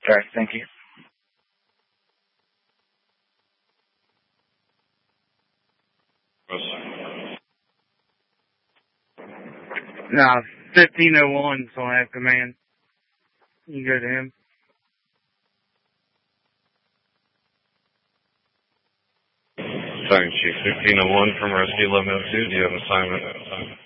All right, thank you. No, 1501, so I have command. You can go to him. Sergeant Chief, 1501 from Rescue 1102. Do you have an assignment?